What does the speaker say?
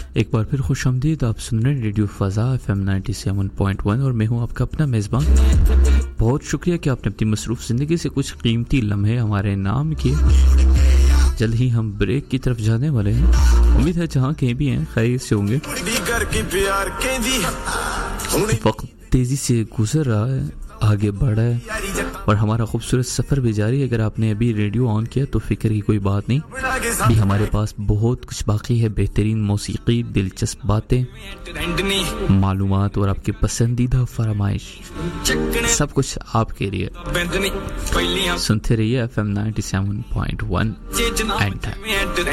एक बार फिर खुशामदीद। आप सुन रहे हैं रेडियो फ़ज़ा FM 97.1 और मैं हूं आपका अपना मेज़बान। बहुत शुक्रिया कि आपने अपनी मसरूफ़ ज़िंदगी से कुछ कीमती लम्हे हमारे नाम किए। जल्द ही हम ब्रेक की तरफ जाने वाले हैं। उम्मीद है जहां कहीं भी हैं खैरियत से होंगे। वक्त तेज़ी से गुजर रहा है, आगे बढ़ा है और हमारा खूबसूरत सफ़र भी जारी है। अगर आपने अभी रेडियो ऑन किया तो फ़िक्र की कोई बात नहीं, अभी हमारे पास बहुत कुछ बाकी है। बेहतरीन मौसीकी, दिलचस्प बातें, मालूमात और आपकी पसंदीदा फरमाइश, सब कुछ आपके लिए। सुनते रहिए FM 97.1 एंड